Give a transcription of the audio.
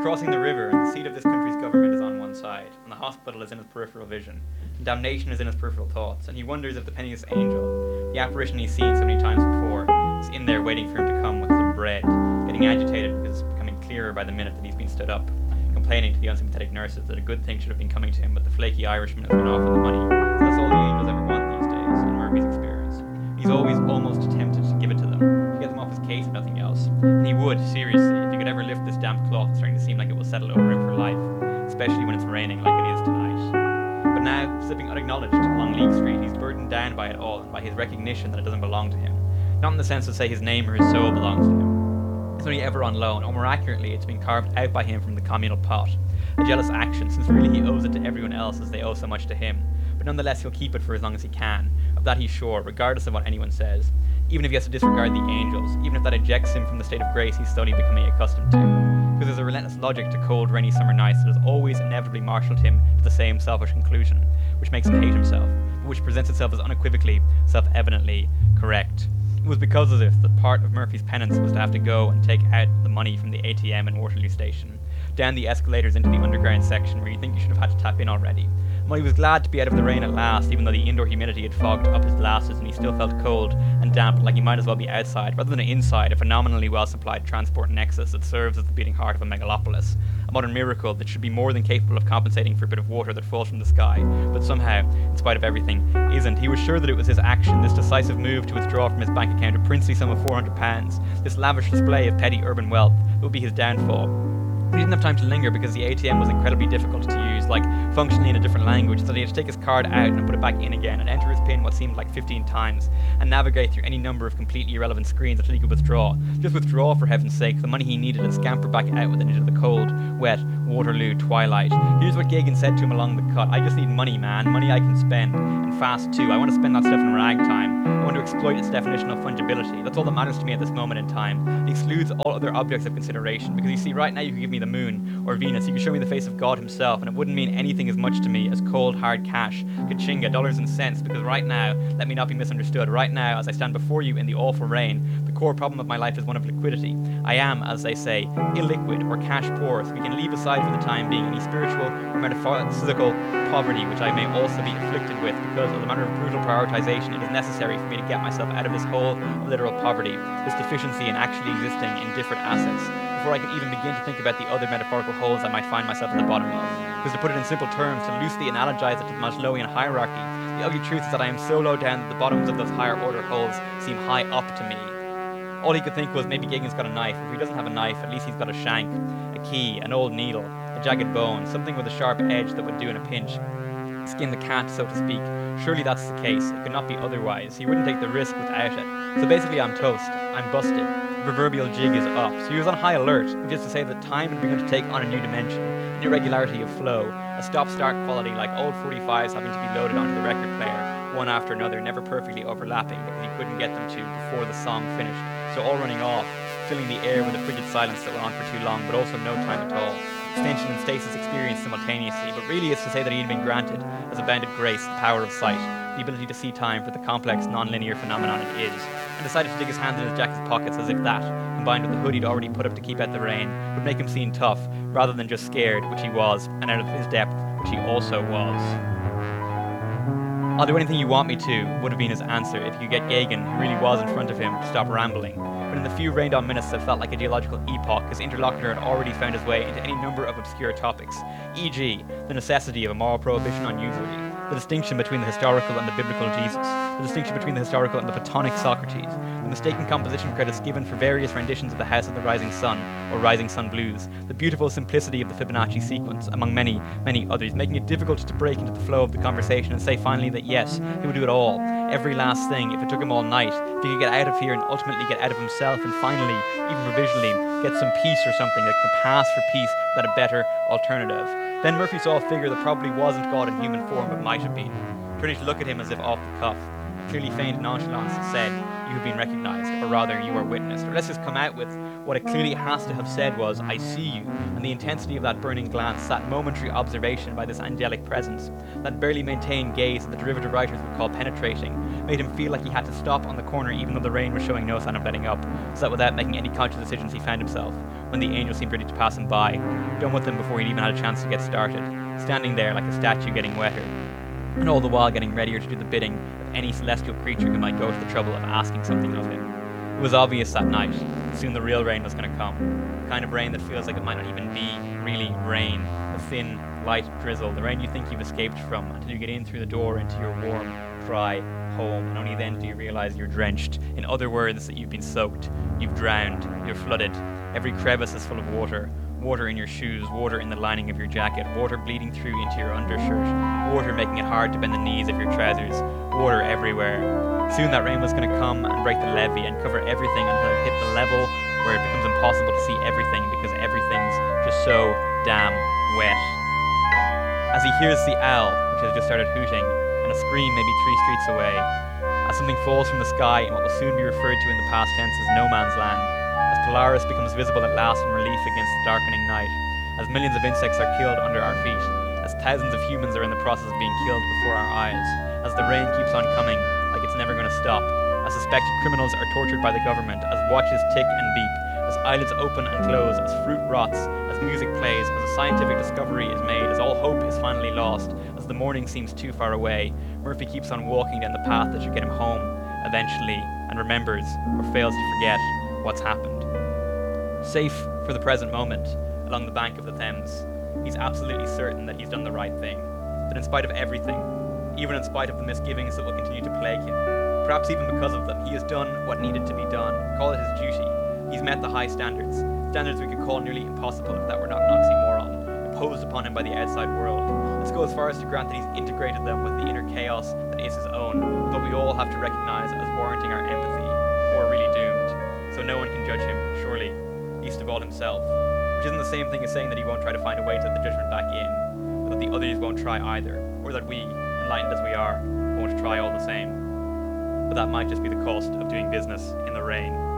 crossing the river, and the seat of this country's government is on one side, and the hospital is in his peripheral vision, and damnation is in his peripheral thoughts, and he wonders if the penniless angel, the apparition he's seen so many times before, is in there waiting for him to come with some bread, getting agitated because it's becoming clearer by the minute that he's been stood up, complaining to the unsympathetic nurses that a good thing should have been coming to him, but the flaky Irishman has run off with the money. So that's all the angels ever want these days, in Murphy's experience. He's always almost tempted to give it to them, to get them off his case if nothing else. And he would, seriously, if he could ever lift this damp cloth starting to seem like it will settle over him for life, especially when it's raining like it is tonight. But now, slipping unacknowledged along League Street, he's burdened down by it all and by his recognition that it doesn't belong to him. Not in the sense of, say, his name or his soul belongs to him. It's only ever on loan, or more accurately, it's been carved out by him from the communal pot. A jealous action, since really he owes it to everyone else as they owe so much to him. But nonetheless, he'll keep it for as long as he can. Of that he's sure, regardless of what anyone says. Even if he has to disregard the angels, even if that ejects him from the state of grace he's slowly becoming accustomed to. Because there's a relentless logic to cold, rainy summer nights that has always inevitably marshaled him to the same selfish conclusion, which makes him hate himself, but which presents itself as unequivocally, self-evidently correct. It was because of this that part of Murphy's penance was to have to go and take out the money from the ATM in Waterloo Station, down the escalators into the underground section where you think you should have had to tap in already. While he was glad to be out of the rain at last, even though the indoor humidity had fogged up his glasses and he still felt cold and damp, like he might as well be outside, rather than inside a phenomenally well-supplied transport nexus that serves as the beating heart of a megalopolis. A modern miracle that should be more than capable of compensating for a bit of water that falls from the sky, but somehow, in spite of everything, isn't. He was sure that it was his action, this decisive move to withdraw from his bank account a princely sum of £400, this lavish display of petty urban wealth, that would be his downfall. He didn't have time to linger because the ATM was incredibly difficult to use, like functionally in a different language, so that he had to take his card out and put it back in again and enter his PIN what seemed like 15 times and navigate through any number of completely irrelevant screens until he could withdraw. Just withdraw, for heaven's sake, the money he needed and scamper back out with it into the cold, wet Waterloo twilight. Here's what Gagan said to him along the cut. I just need money, man. Money I can spend. And fast, too. I want to spend that stuff in ragtime. I want to exploit its definition of fungibility. That's all that matters to me at this moment in time. It excludes all other objects of consideration, because you see, right now you could give me the moon, or Venus, you could show me the face of God himself, and it wouldn't mean anything as much to me as cold, hard cash, kachinga, dollars and cents, because right now, let me not be misunderstood, right now, as I stand before you in the awful rain, the core problem of my life is one of liquidity. I am, as they say, illiquid, or cash poor, so we can leave aside for the time being any spiritual or metaphysical poverty which I may also be afflicted with, because as a matter of brutal prioritization, it is necessary for me to get myself out of this hole of literal poverty, this deficiency in actually existing in different assets, before I can even begin to think about the other metaphorical holes I might find myself at the bottom of. Because to put it in simple terms, to loosely analogize it to the Maslowian hierarchy, the ugly truth is that I am so low down that the bottoms of those higher order holes seem high up to me. All he could think was, maybe Gagan's got a knife. If he doesn't have a knife, at least he's got a shank, a key, an old needle, a jagged bone, something with a sharp edge that would do in a pinch. Skin the cat, so to speak. Surely that's the case. It could not be otherwise. He wouldn't take the risk without it. So basically I'm toast. I'm busted. The proverbial jig is up. So he was on high alert, which is to say that time had begun to take on a new dimension, an irregularity of flow, a stop-start quality like old 45s having to be loaded onto the record player, one after another, never perfectly overlapping because he couldn't get them to before the song finished. So all running off, filling the air with a frigid silence that went on for too long, but also no time at all. Extension and stasis experienced simultaneously, but really it's to say that he had been granted, as a bounded grace, the power of sight, the ability to see time for the complex, non-linear phenomenon it is, and decided to dig his hands in his jacket's pockets as if that, combined with the hood he'd already put up to keep out the rain, would make him seem tough, rather than just scared, which he was, and out of his depth, which he also was. I'll do anything you want me to, would have been his answer if you could get Gagan, who really was in front of him, to stop rambling. But in the few rained-on minutes that felt like a geological epoch, his interlocutor had already found his way into any number of obscure topics, e.g., the necessity of a moral prohibition on usury, the distinction between the historical and the biblical Jesus, the distinction between the historical and the Platonic Socrates, the mistaken composition credits given for various renditions of the House of the Rising Sun, or Rising Sun Blues, the beautiful simplicity of the Fibonacci sequence, among many, many others, making it difficult to break into the flow of the conversation and say finally that yes, he would do it all, every last thing, if it took him all night, if he could get out of here and ultimately get out of himself and finally, even provisionally, get some peace or something that could pass for peace without a better alternative. Then Murphy saw a figure that probably wasn't God in human form but might have been. Turning to look at him as if off the cuff, a clearly feigned nonchalance said, you have been recognized, or rather, you are witnessed. Or let's just come out with what it clearly has to have said was, I see you, and the intensity of that burning glance, that momentary observation by this angelic presence, that barely maintained gaze that the derivative writers would call penetrating, made him feel like he had to stop on the corner even though the rain was showing no sign of letting up, so that without making any conscious decisions he found himself, when the angel seemed ready to pass him by, done with him before he'd even had a chance to get started, standing there like a statue getting wetter, and all the while getting readier to do the bidding of any celestial creature who might go to the trouble of asking something of him. It was obvious that night, soon the real rain was going to come, the kind of rain that feels like it might not even be really rain, the thin, light drizzle, the rain you think you've escaped from until you get in through the door into your warm, dry home, and only then do you realize you're drenched. In other words, that you've been soaked, you've drowned, you're flooded, every crevice is full of water, water in your shoes, water in the lining of your jacket, water bleeding through into your undershirt, water making it hard to bend the knees of your trousers, water everywhere. Soon that rain was going to come and break the levee and cover everything until it hit the level where it becomes impossible to see everything because everything's just so damn wet. As he hears the owl, which has just started hooting, and a scream maybe 3 streets away, as something falls from the sky in what will soon be referred to in the past tense as no man's land, as Polaris becomes visible at last in relief against the darkening night, as millions of insects are killed under our feet, as thousands of humans are in the process of being killed before our eyes, as the rain keeps on coming like it's never going to stop, as suspected criminals are tortured by the government, as watches tick and beep, as eyelids open and close, as fruit rots, as music plays, as a scientific discovery is made, as all hope is finally lost, as the morning seems too far away, Murphy keeps on walking down the path that should get him home, eventually, and remembers, or fails to forget, what's happened. Safe for the present moment, along the bank of the Thames, he's absolutely certain that he's done the right thing, that in spite of everything, even in spite of the misgivings that will continue to plague him, perhaps even because of them, he has done what needed to be done, call it his duty. He's met the high standards we could call nearly impossible if that were not an oxymoron, imposed upon him by the outside world. Let's go as far as to grant that he's integrated them with the inner chaos that is his own, but we all have to recognize as warranting our empathy, or really doomed, so no one can judge him, surely, least of all himself, which isn't the same thing as saying that he won't try to find a way to let the judgment back in, but that the others won't try either, or that we, enlightened as we are, won't try all the same. But that might just be the cost of doing business in the rain.